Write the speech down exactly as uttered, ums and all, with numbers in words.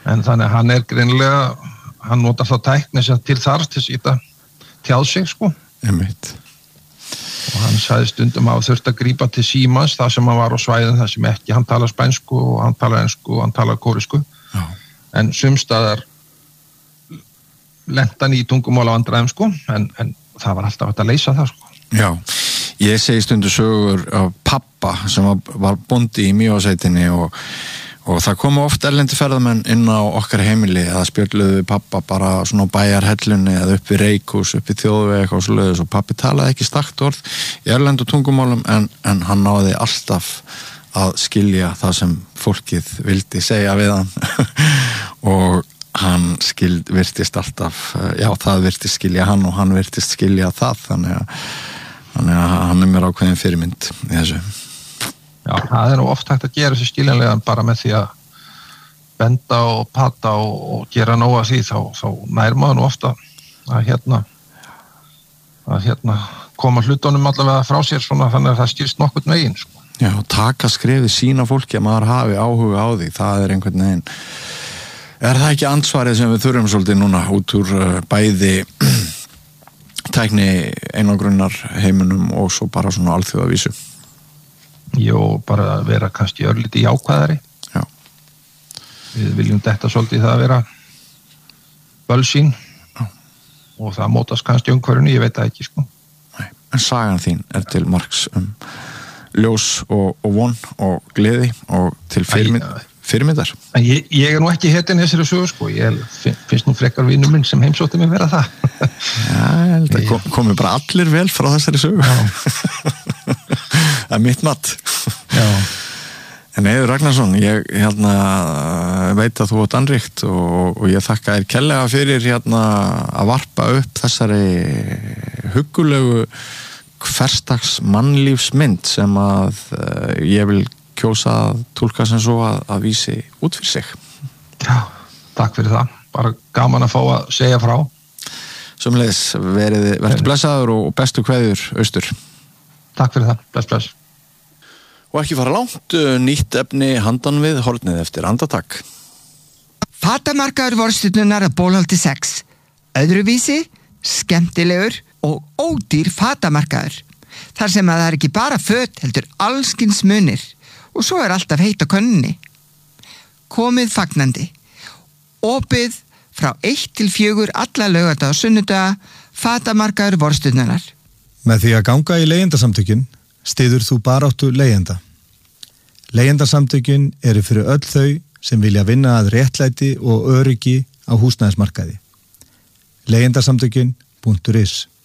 En þannig hann er greinilega, hann notar þá tækni sem til þarf til að tjáð sig, sko. Einmitt. Og hann sagði stundum að þurfti að grípa til símans þar sem hann var á svæðin, þar sem ekki, hann talar spænsku og hann talar ensku og hann talar kóresku. Já. En sumstaðar lentan í tungumála vandræðum, sko, en, en það var alltaf hægt að leysa það, sko. Já, ég segi stundu sögur af pappa sem var, var bóndi í Mývatnssveitinni og, og það komu oft erlendi ferðamenn inn á okkar heimili að spjölluðu við pappa bara svona á bæjarhellunni eða upp við Reykjós, upp við Þjóðveg eitthvað svo leiðis og pappi talaði ekki stakt orð í erlendu tungumálum en, en hann náði alltaf að skilja það sem fólkið vildi segja við hann og hann skild, virtist alltaf, já það virtist skilja hann og hann virtist skilja það þannig að, þannig að hann er mér ákveðin fyrirmynd í þessu. Já, það er nú oft hægt að gera þessi skiljanlegan bara með því að benda og pata og, og gera nóga því þá, þá nær maður nú ofta að hérna að hérna koma hlutunum allavega frá sér svona þannig að það skilst nokkurn veginn sko. Já, taka skrefið sína fólki að maður hafi áhuga á því, það er einhvern veginn er það ekki ansvarið sem við þurfum svolítið núna út úr bæði tækni einangrunnar heiminum og svo bara svona alþjóðavísu? Jó, bara að vera kannski örlítið jákvæðari. Já. Við viljum detta svolítið það að vera bölsýn og það mótast kannski umhverfinu, ég veit það ekki sko. Nei, en sagan þín er til marks um ljós og, og von og gleði og til fyrirmynd, fyrirmyndar. En ég, ég er nú ekki hetinn þessari sögu sko, ég finnst nú frekar vinur minn sem heimsótti mig vera það. Já, ég held að kom, komi bara allir vel frá þessari sögu. Það er mitt mat. Já. En Eiður Ragnarsson, ég hérna veit að þú ert anríkt og, og ég þakka þér kærlega fyrir hérna að varpa upp þessari huggulegu hversdags mannlífsmynd sem að uh, ég vil kjósa að túlka sem svo að, að vísi út fyrir sig. Já, takk fyrir það. Bara gaman að fá að segja frá. Sömuleiðis, verið, verið blessaður og bestu kveðjur austur. Takk fyrir það. Bless, bless. Og ekki fara langt, nýtt efni handan við hornið eftir andartak. Fatamarkaður vorstjörnunnar að Bólholti sex. Öðruvísi, skemmtilegur og ódýr fatamarkaður. Þar sem að það er ekki bara föt heldur allskins munir og svo er alltaf heit á könnunni. Komið fagnandi. Opið frá eitt til fjögur alla laugardaga og sunnudaga, fatamarkaður vorstjörnunnar. Með því að ganga í leigjendasamtökin styður þú baráttu leigjenda. Leigjendasamtökin eru fyrir öll þau sem vilja vinna að réttlæti og öryggi á húsnæðismarkaði. leigjendasamtökin punktur is